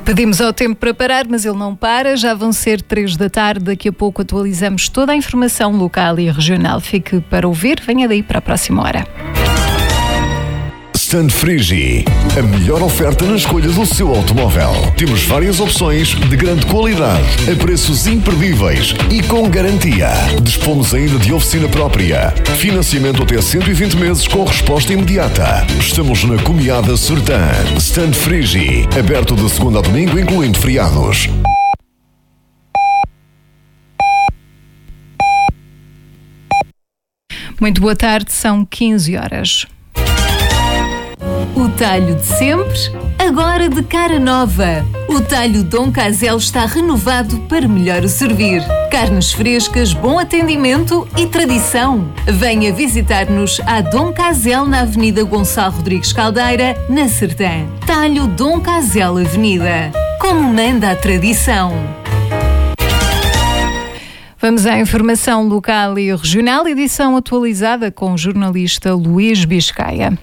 Pedimos ao tempo para parar, mas ele não para. Já vão ser 3 da tarde. Daqui a pouco atualizamos toda a informação local e regional. Fique para ouvir. Venha daí para a próxima hora. Stand Frigi, a melhor oferta na escolha do seu automóvel. Temos várias opções de grande qualidade, a preços imperdíveis e com garantia. Dispomos ainda de oficina própria. Financiamento até 120 meses com resposta imediata. Estamos na Comiada Sertã. Stand Frigi, aberto de segunda a domingo, incluindo feriados. Muito boa tarde, são 15 horas. O talho de sempre, agora de cara nova. O talho Dom Casel está renovado para melhor o servir. Carnes frescas, bom atendimento e tradição. Venha visitar-nos à Dom Casel na Avenida Gonçalo Rodrigues Caldeira, na Sertã. Talho Dom Casel Avenida. Como manda a tradição. Vamos à informação local e regional, edição atualizada com o jornalista Luís Biscaia.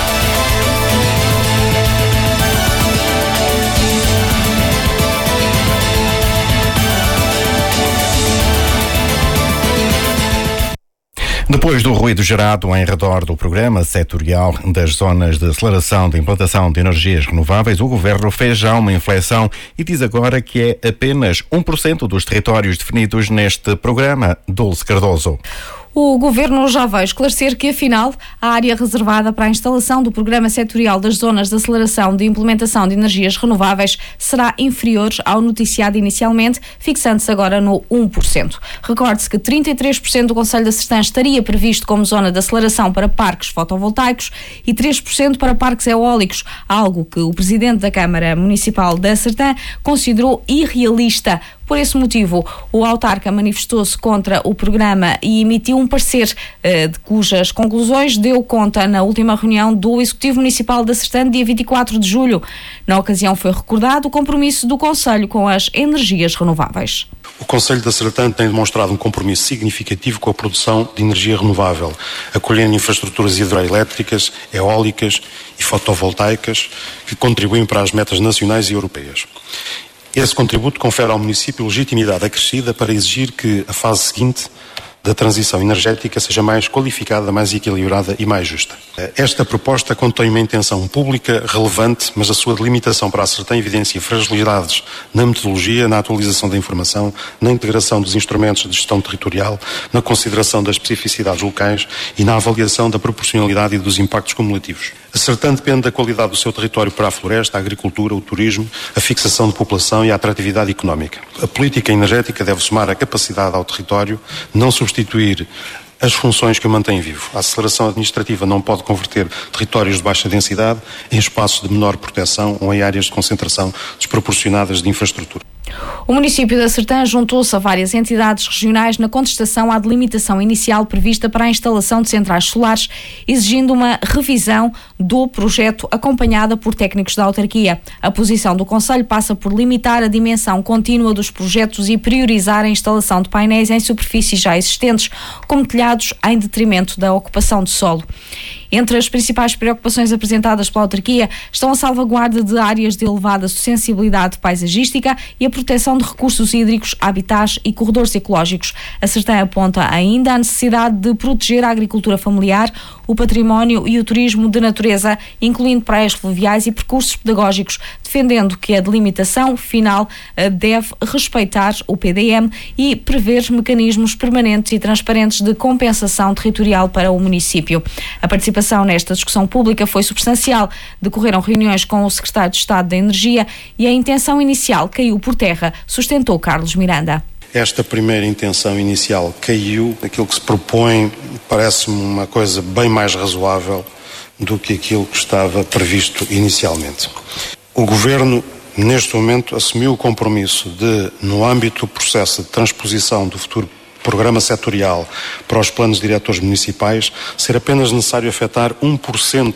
Depois do ruído gerado em redor do programa setorial das zonas de aceleração de implantação de energias renováveis, o Governo fez já uma inflexão e diz agora que é apenas 1% dos territórios definidos neste programa. Dulce Cardoso. O Governo já vai esclarecer que, afinal, a área reservada para a instalação do Programa Setorial das Zonas de Aceleração de Implementação de Energias Renováveis será inferior ao noticiado inicialmente, fixando-se agora no 1%. Recorde-se que 33% do Concelho da Sertã estaria previsto como zona de aceleração para parques fotovoltaicos e 3% para parques eólicos, algo que o Presidente da Câmara Municipal da Sertã considerou irrealista. Por esse motivo, o autarca manifestou-se contra o programa e emitiu um parecer de cujas conclusões deu conta na última reunião do Executivo Municipal da Sertã, dia 24 de julho. Na ocasião foi recordado o compromisso do Concelho com as energias renováveis. O Concelho da Sertã tem demonstrado um compromisso significativo com a produção de energia renovável, acolhendo infraestruturas hidroelétricas, eólicas e fotovoltaicas que contribuem para as metas nacionais e europeias. Esse contributo confere ao município legitimidade acrescida para exigir que a fase seguinte da transição energética seja mais qualificada, mais equilibrada e mais justa. Esta proposta contém uma intenção pública relevante, mas a sua delimitação para a Sertã evidencia fragilidades na metodologia, na atualização da informação, na integração dos instrumentos de gestão territorial, na consideração das especificidades locais e na avaliação da proporcionalidade e dos impactos cumulativos. A Sertã depende da qualidade do seu território para a floresta, a agricultura, o turismo, a fixação de população e a atratividade económica. A política energética deve somar a capacidade ao território, não substituir as funções que o mantêm vivo. A aceleração administrativa não pode converter territórios de baixa densidade em espaços de menor proteção ou em áreas de concentração desproporcionadas de infraestrutura. O município da Sertã juntou-se a várias entidades regionais na contestação à delimitação inicial prevista para a instalação de centrais solares, exigindo uma revisão do projeto acompanhada por técnicos da autarquia. A posição do Concelho passa por limitar a dimensão contínua dos projetos e priorizar a instalação de painéis em superfícies já existentes, como telhados, em detrimento da ocupação de solo. Entre as principais preocupações apresentadas pela autarquia estão a salvaguarda de áreas de elevada sensibilidade paisagística e a proteção de recursos hídricos, habitats e corredores ecológicos. A Sertã aponta ainda a necessidade de proteger a agricultura familiar, o património e o turismo de natureza, incluindo praias fluviais e percursos pedagógicos, defendendo que a delimitação final deve respeitar o PDM e prever mecanismos permanentes e transparentes de compensação territorial para o município. A participação nesta discussão pública foi substancial. Decorreram reuniões com o Secretário de Estado da Energia e a intenção inicial caiu por terra, sustentou Carlos Miranda. Esta primeira intenção inicial caiu. Aquilo que se propõe parece-me uma coisa bem mais razoável do que aquilo que estava previsto inicialmente. O Governo, neste momento, assumiu o compromisso de, no âmbito do processo de transposição do futuro programa setorial para os planos diretores municipais, ser apenas necessário afetar 1%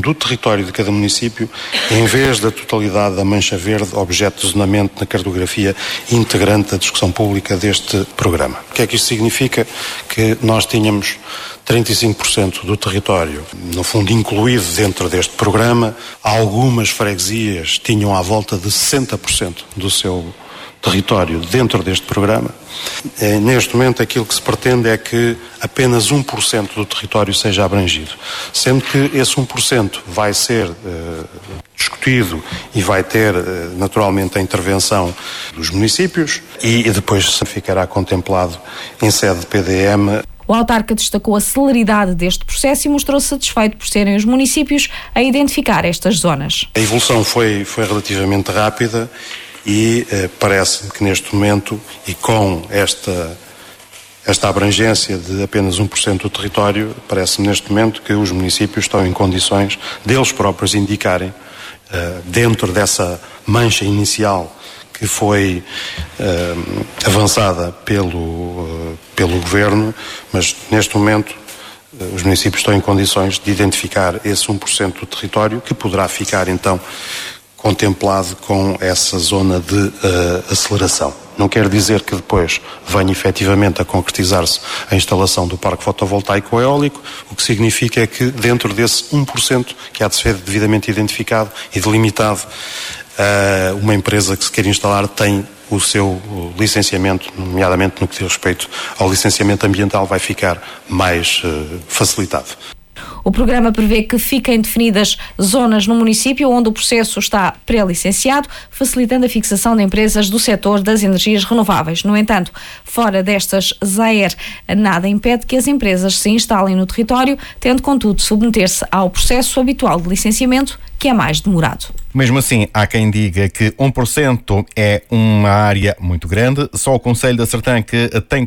do território de cada município, em vez da totalidade da mancha verde, objeto de zonamento na cartografia integrante da discussão pública deste programa. O que é que isto significa? Que nós tínhamos 35% do território, no fundo, incluído dentro deste programa. Algumas freguesias tinham à volta de 60% do seu território dentro deste programa. Neste momento, aquilo que se pretende é que apenas 1% do território seja abrangido, sendo que esse 1% vai ser discutido e vai ter, naturalmente, a intervenção dos municípios e depois ficará contemplado em sede de PDM. O autarca destacou a celeridade deste processo e mostrou-se satisfeito por serem os municípios a identificar estas zonas. A evolução foi relativamente rápida e parece-me que neste momento, e com esta abrangência de apenas 1% do território, parece-me neste momento que os municípios estão em condições deles próprios indicarem, dentro dessa mancha inicial que foi avançada pelo Governo, mas neste momento os municípios estão em condições de identificar esse 1% do território, que poderá ficar então contemplado com essa zona de aceleração. Não quer dizer que depois venha efetivamente a concretizar-se a instalação do parque fotovoltaico ou eólico, o que significa é que dentro desse 1% que há de ser devidamente identificado e delimitado, uma empresa que se quer instalar tem o seu licenciamento, nomeadamente no que diz respeito ao licenciamento ambiental, vai ficar mais facilitado. O programa prevê que fiquem definidas zonas no município onde o processo está pré-licenciado, facilitando a fixação de empresas do setor das energias renováveis. No entanto, fora destas ZAER, nada impede que as empresas se instalem no território, tendo, contudo, submeter-se ao processo habitual de licenciamento, que é mais demorado. Mesmo assim, há quem diga que 1% é uma área muito grande. Só o Concelho da Sertã, que tem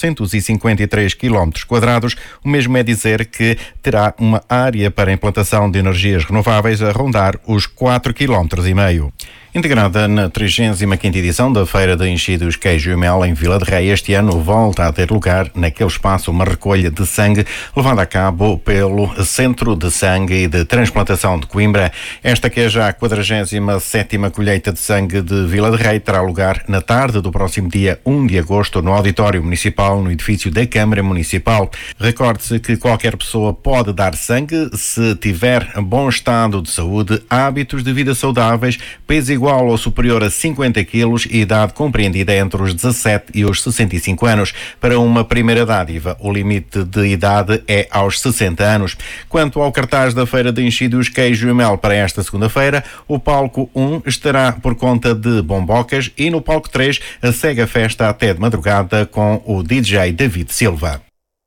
453 km², o mesmo é dizer que terá uma área para a implantação de energias renováveis a rondar os 4,5 km. Integrada na 35ª edição da Feira de Enchidos Queijo e Mel em Vila de Rei, este ano volta a ter lugar naquele espaço uma recolha de sangue levada a cabo pelo Centro de Sangue e de Transplantação de Coimbra. Esta, que é já a 47ª colheita de sangue de Vila de Rei, terá lugar na tarde do próximo dia 1 de agosto no Auditório Municipal, no edifício da Câmara Municipal. Recorde-se que qualquer pessoa pode dar sangue se tiver bom estado de saúde, hábitos de vida saudáveis, peso igual ou superior a 50 quilos e idade compreendida entre os 17 e os 65 anos. Para uma primeira dádiva, o limite de idade é aos 60 anos. Quanto ao cartaz da Feira de Enchidos Queijo e Mel para esta segunda-feira, o palco 1 estará por conta de Bombocas e no palco 3 segue a festa até de madrugada com o DJ David Silva.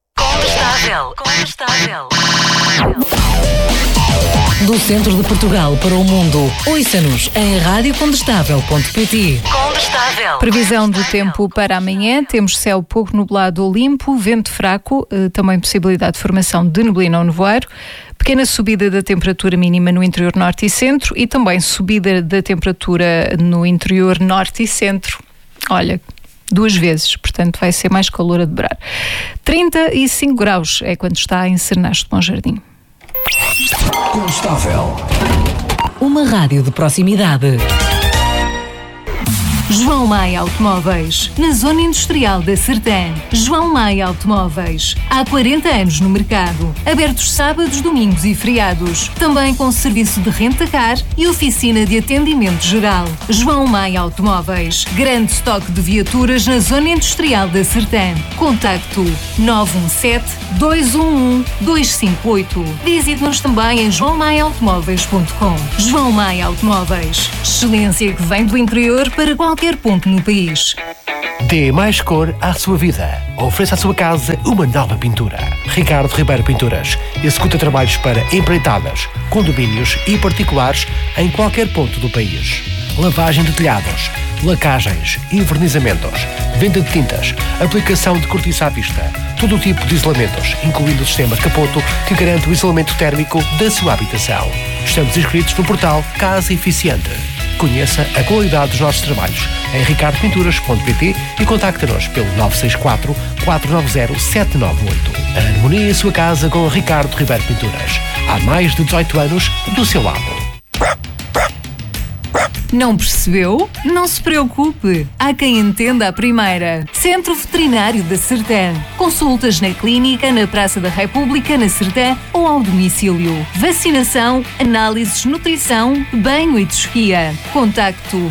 Condestável. Do centro de Portugal para o mundo, ouça-nos em radiocondestável.pt. Previsão do tempo para amanhã: temos céu pouco nublado ou limpo, vento fraco, também possibilidade de formação de neblina ou nevoeiro, pequena subida da temperatura mínima no interior norte e centro e também subida da temperatura no interior norte e centro. Olha, 2 vezes, portanto vai ser mais calor a dobrar. 35 graus é quando está em Cernache de Monjardim. Condestável. Uma rádio de proximidade. João Maia Automóveis, na Zona Industrial da Sertã. João Maia Automóveis, há 40 anos no mercado. Abertos sábados, domingos e feriados. Também com serviço de renta-car e oficina de atendimento geral. João Maia Automóveis, grande estoque de viaturas na Zona Industrial da Sertã. Contacto 917-211-258. Visite-nos também em joaomaiaautomóveis.com. João Maia Automóveis, excelência que vem do interior para qualquer ponto no país. Dê mais cor à sua vida. Ofereça à sua casa uma nova pintura. Ricardo Ribeiro Pinturas executa trabalhos para empreitadas, condomínios e particulares em qualquer ponto do país. Lavagem de telhados, lacagens, envernizamentos, venda de tintas, aplicação de cortiça à vista, todo o tipo de isolamentos, incluindo o sistema Capoto, que garante o isolamento térmico da sua habitação. Estamos inscritos no portal Casa Eficiente. Conheça a qualidade dos nossos trabalhos em ricardopinturas.pt e contacte-nos pelo 964 490-798. Harmonia em sua casa com Ricardo Ribeiro Pinturas. Há mais de 18 anos do seu lado. Não percebeu? Não se preocupe. Há quem entenda a primeira. Centro Veterinário da Sertã. Consultas na clínica, na Praça da República, na Sertã ou ao domicílio. Vacinação, análises, nutrição, banho e tosquia. Contacto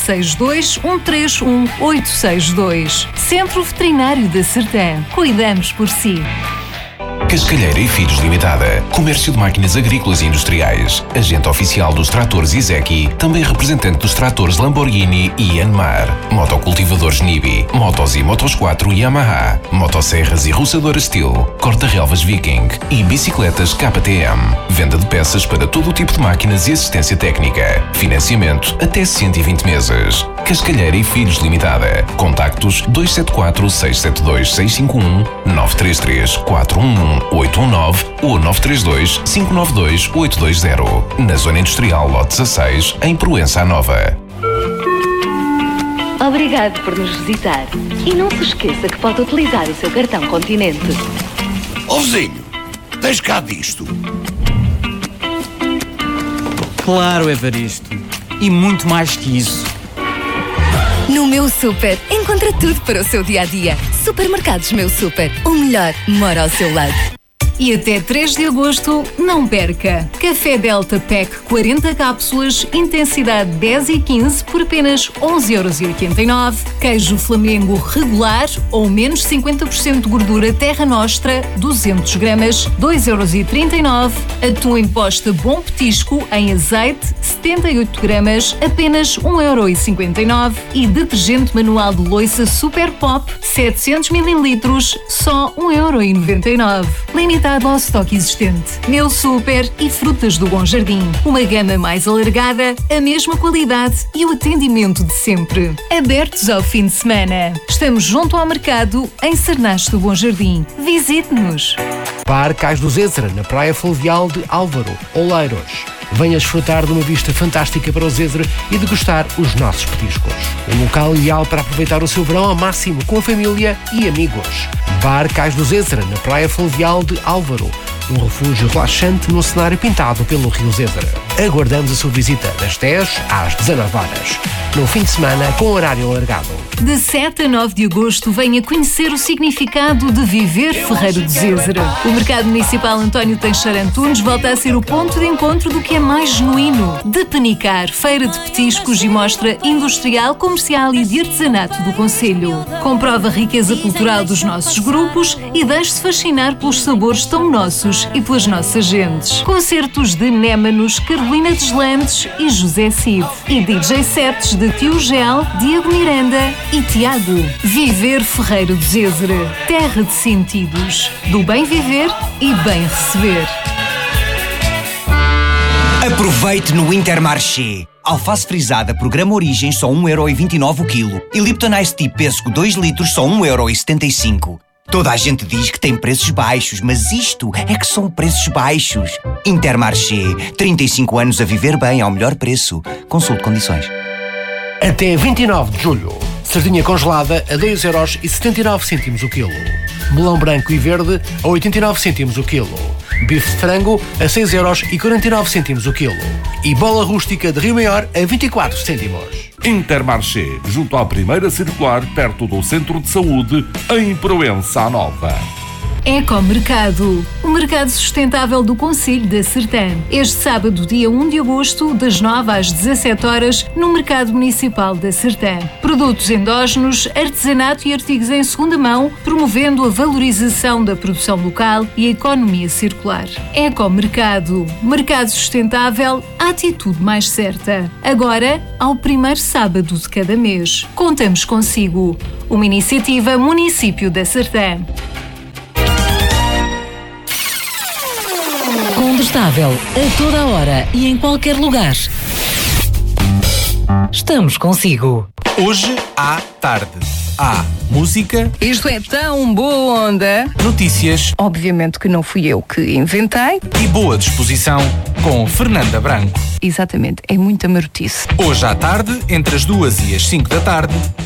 962-131-862. Centro Veterinário da Sertã. Cuidamos por si. Cascalheira e Filhos Limitada. Comércio de máquinas agrícolas e industriais. Agente oficial dos tratores Izeki. Também representante dos tratores Lamborghini e Yanmar. Motocultivadores Nibi. Motos e Motos 4 Yamaha. Motosserras e roçadoras Steel. Corta-relvas Viking. E bicicletas KTM. Venda de peças para todo o tipo de máquinas e assistência técnica. Financiamento até 120 meses. Cascalheira e Filhos Limitada. Contactos 274-672-651, 933-411-819 ou 932-592-820. Na Zona Industrial Lote 16, em Proença Nova. Obrigado por nos visitar. E não se esqueça que pode utilizar o seu cartão Continente. Ó vizinho, tens cá disto? Claro, Evaristo. E muito mais que isso. No Meu Super, encontra tudo para o seu dia-a-dia. Supermercados Meu Super, o melhor mora ao seu lado. E até 3 de agosto, não perca! Café Delta Pack 40 cápsulas, intensidade 10 e 15 por apenas 11,89€. Queijo Flamengo regular ou menos 50% de gordura Terra Nostra, 200 gramas, 2,39€. Atum em posta Bom Petisco em azeite, 78 gramas, apenas 1,59€. E detergente manual de loiça Super Pop, 700 ml, só 1,99€. Limitado ao estoque existente. Meu Super e Frutas do Bom Jardim. Uma gama mais alargada, a mesma qualidade e o atendimento de sempre. Abertos ao fim de semana. Estamos junto ao mercado, em Cernache do Bom Jardim. Visite-nos. Parque Cais do Zézera, na Praia Fluvial de Álvaro, Oleiros. Venha desfrutar de uma vista fantástica para o Zézera e degustar os nossos petiscos. Um local ideal para aproveitar o seu verão ao máximo com a família e amigos. Bar Cais do Zézera, na Praia Fluvial de Álvaro. Um refúgio relaxante num cenário pintado pelo Rio Zézera. Aguardamos a sua visita das 10 às 19 horas. No fim de semana, com horário alargado. De 7 a 9 de agosto, venha conhecer o significado de viver Ferreiro de Zézera. O Mercado Municipal António Teixeira Antunes volta a ser o ponto de encontro do que é mais genuíno. De Penicar, feira de petiscos e mostra industrial, comercial e de artesanato do concelho. Comprova a riqueza cultural dos nossos grupos e deixe-se fascinar pelos sabores tão nossos e pelas nossas gentes. Concertos de Némanos, Carolina Deslandes e José Cid. E DJ sets de Tio Gel, Diego Miranda e Tiago. Viver Ferreiro de Zézera, terra de sentidos, do bem viver e bem receber. Aproveite no Intermarché. Alface frisada programa Origem só 1,29€ o quilo e Lipton Ice Tea Pêssego 2 litros só 1,75€. Toda a gente diz que tem preços baixos, mas isto é que são preços baixos. Intermarché, 35 anos a viver bem ao melhor preço. Consulte condições. Até 29 de julho. Sardinha congelada a 2,79€ o quilo. Melão branco e verde a 89 cêntimos o quilo. Bife de frango a 6,49€ o quilo. E bola rústica de Rio Maior a 24 cêntimos. Intermarché, junto à primeira circular, perto do Centro de Saúde, em Proença Nova. Ecomercado, o mercado sustentável do Concelho da Sertã. Este sábado, dia 1 de agosto, das 9 às 17 horas, no Mercado Municipal da Sertã. Produtos endógenos, artesanato e artigos em segunda mão, promovendo a valorização da produção local e a economia circular. Ecomercado, mercado sustentável, a atitude mais certa. Agora, ao primeiro sábado de cada mês. Contamos consigo. Uma iniciativa Município da Sertã. Condestável, a toda a hora e em qualquer lugar. Estamos consigo. Hoje à tarde. Há música. Isto é tão boa onda. Notícias. Obviamente que não fui eu que inventei. E boa disposição com Fernanda Branco. Exatamente, é muita marotice. Hoje à tarde, entre as 2 e as 5 da tarde,